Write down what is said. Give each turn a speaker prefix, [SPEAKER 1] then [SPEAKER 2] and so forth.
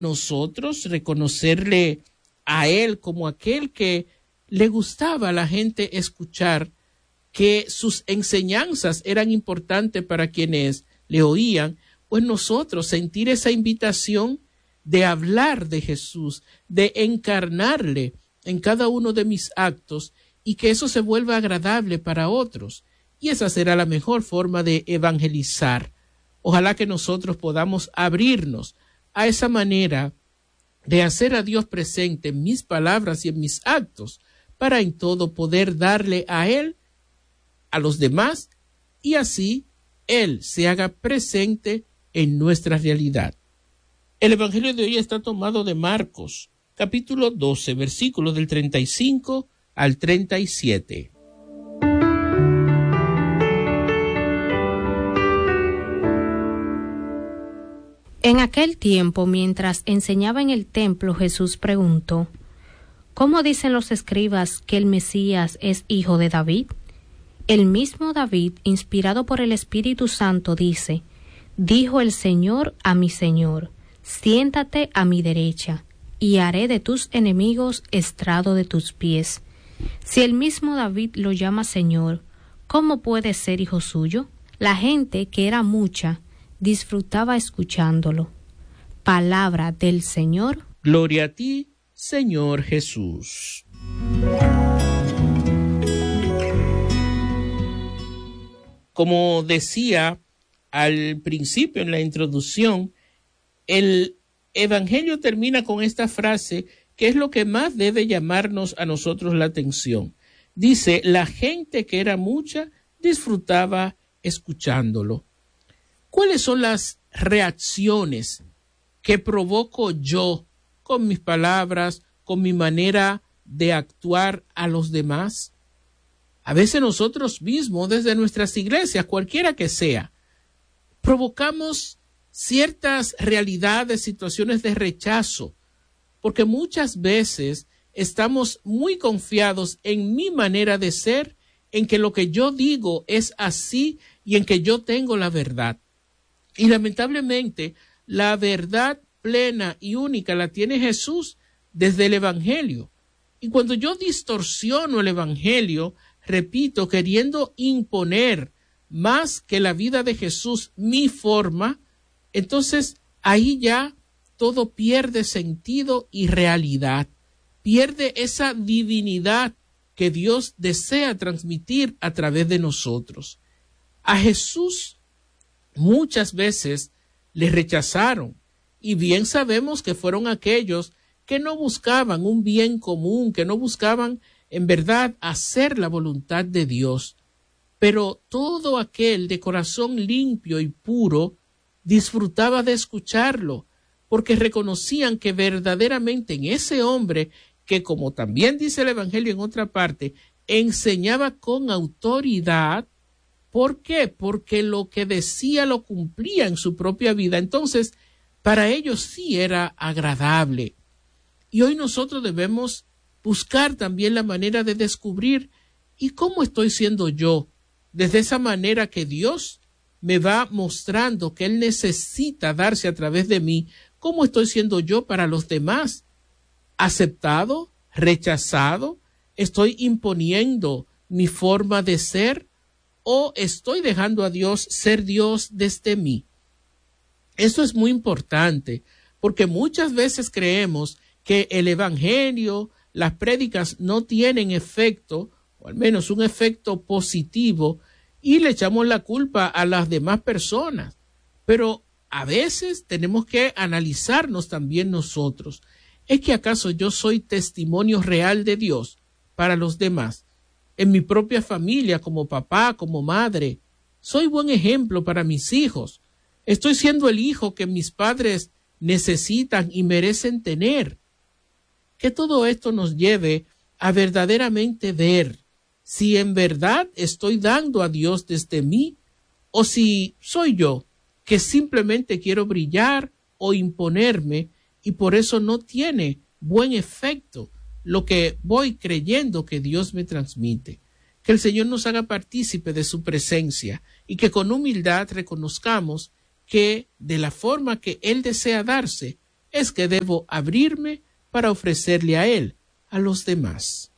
[SPEAKER 1] nosotros reconocerle a Él como aquel que le gustaba a la gente escuchar, que sus enseñanzas eran importantes para quienes le oían, pues nosotros sentir esa invitación de hablar de Jesús, de encarnarle en cada uno de mis actos y que eso se vuelva agradable para otros. Y esa será la mejor forma de evangelizar. Ojalá que nosotros podamos abrirnos a esa manera de hacer a Dios presente en mis palabras y en mis actos, para en todo poder darle a Él, a los demás, y así Él se haga presente en nuestra realidad. El Evangelio de hoy está tomado de Marcos, capítulo 12, versículos del 35 al 37.
[SPEAKER 2] En aquel tiempo, mientras enseñaba en el templo, Jesús preguntó: ¿Cómo dicen los escribas que el Mesías es hijo de David? El mismo David, inspirado por el Espíritu Santo, dice: Dijo el Señor a mi Señor: siéntate a mi derecha, y haré de tus enemigos estrado de tus pies. Si el mismo David lo llama Señor, ¿cómo puede ser hijo suyo? La gente, que era mucha, disfrutaba escuchándolo. Palabra del Señor.
[SPEAKER 1] Gloria a ti, Señor Jesús. Como decía al principio en la introducción, el Evangelio termina con esta frase que es lo que más debe llamarnos a nosotros la atención. Dice: la gente, que era mucha, disfrutaba escuchándolo. ¿Cuáles son las reacciones que provoco yo con mis palabras, con mi manera de actuar a los demás? A veces nosotros mismos, desde nuestras iglesias, cualquiera que sea, provocamos ciertas realidades, situaciones de rechazo, porque muchas veces estamos muy confiados en mi manera de ser, en que lo que yo digo es así y en que yo tengo la verdad. Y lamentablemente la verdad plena y única la tiene Jesús desde el Evangelio. Y cuando yo distorsiono el Evangelio, repito, queriendo imponer más que la vida de Jesús mi forma, entonces ahí ya todo pierde sentido y realidad, pierde esa divinidad que Dios desea transmitir a través de nosotros. A Jesús muchas veces le rechazaron, y bien sabemos que fueron aquellos que no buscaban un bien común, que no buscaban en verdad hacer la voluntad de Dios. Pero todo aquel de corazón limpio y puro disfrutaba de escucharlo, porque reconocían que verdaderamente en ese hombre, que como también dice el Evangelio en otra parte, enseñaba con autoridad. ¿Por qué? Porque lo que decía lo cumplía en su propia vida. Entonces, para ellos sí era agradable. Y hoy nosotros debemos buscar también la manera de descubrir ¿y cómo estoy siendo yo? Desde esa manera que Dios me va mostrando que Él necesita darse a través de mí. ¿Cómo estoy siendo yo para los demás? ¿Aceptado? ¿Rechazado? ¿Estoy imponiendo mi forma de ser? ¿O estoy dejando a Dios ser Dios desde mí? Esto es muy importante, porque muchas veces creemos que el Evangelio, las prédicas no tienen efecto, o al menos un efecto positivo, y le echamos la culpa a las demás personas. Pero a veces tenemos que analizarnos también nosotros. ¿Es que acaso yo soy testimonio real de Dios para los demás? En mi propia familia, como papá, como madre, soy buen ejemplo para mis hijos. Estoy siendo el hijo que mis padres necesitan y merecen tener. Que todo esto nos lleve a verdaderamente ver si en verdad estoy dando a Dios desde mí, o si soy yo que simplemente quiero brillar o imponerme, y por eso no tiene buen efecto lo que voy creyendo que Dios me transmite. Que el Señor nos haga partícipe de su presencia y que con humildad reconozcamos que de la forma que Él desea darse, es que debo abrirme para ofrecerle a Él, a los demás.